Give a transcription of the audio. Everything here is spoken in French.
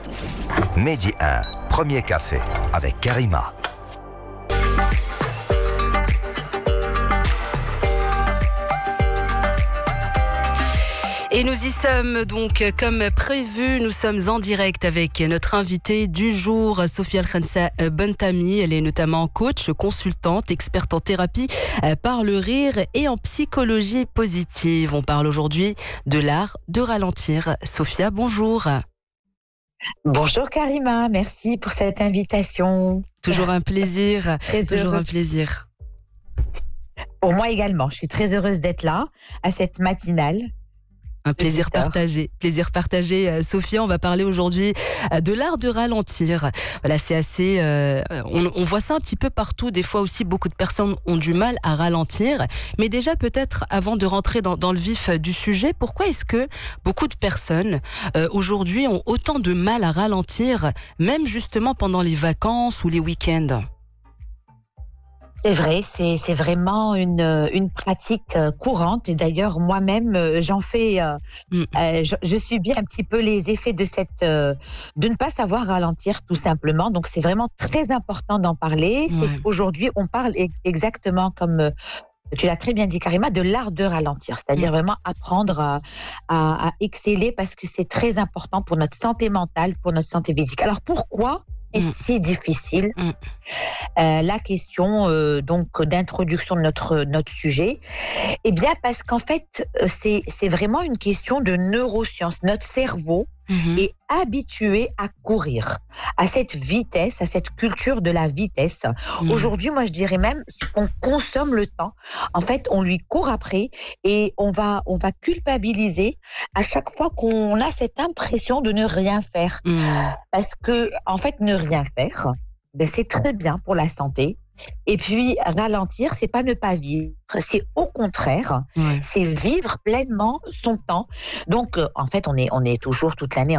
Midi 1, premier café avec Karima. Et nous y sommes donc comme prévu, nous sommes en direct avec notre invitée du jour, Sophia El-Khensa Bentami. Elle est notamment coach, consultante, experte en thérapie par le rire et en psychologie positive. On parle aujourd'hui de l'art de ralentir. Sophia, bonjour. Bonjour Karima, merci pour cette invitation. Toujours un plaisir, Toujours un plaisir. Pour moi également, je suis très heureuse d'être là à cette matinale. Un plaisir partagé. Plaisir partagé, Sophia. On va parler aujourd'hui de l'art de ralentir. Voilà, c'est assez. On voit ça un petit peu partout. Des fois aussi, beaucoup de personnes ont du mal à ralentir. Mais déjà, peut-être, avant de rentrer dans le vif du sujet, pourquoi est-ce que beaucoup de personnes aujourd'hui ont autant de mal à ralentir, même justement pendant les vacances ou les week-ends ? C'est vrai, c'est vraiment une pratique courante. Et d'ailleurs, moi-même, j'en fais. Je subis un petit peu les effets de de ne pas savoir ralentir, tout simplement. Donc, c'est vraiment très important d'en parler. Ouais. C'est qu'aujourd'hui, on parle exactement comme tu l'as très bien dit, Karima, de l'art de ralentir. C'est-à-dire vraiment apprendre à exceller parce que c'est très important pour notre santé mentale, pour notre santé physique. Alors, pourquoi est-ce si difficile la question donc d'introduction de notre sujet, eh bien parce qu'en fait c'est vraiment une question de neurosciences. Notre cerveau est habitué à courir, à cette vitesse, à cette culture de la vitesse. Aujourd'hui, moi je dirais même qu'on consomme le temps. En fait, on lui court après et on va culpabiliser à chaque fois qu'on a cette impression de ne rien faire. Parce que en fait, ne rien faire, ben, c'est très bien pour la santé. Et puis, ralentir, c'est pas ne pas vivre, c'est au contraire, c'est vivre pleinement son temps. Donc, en fait, on est toujours toute l'année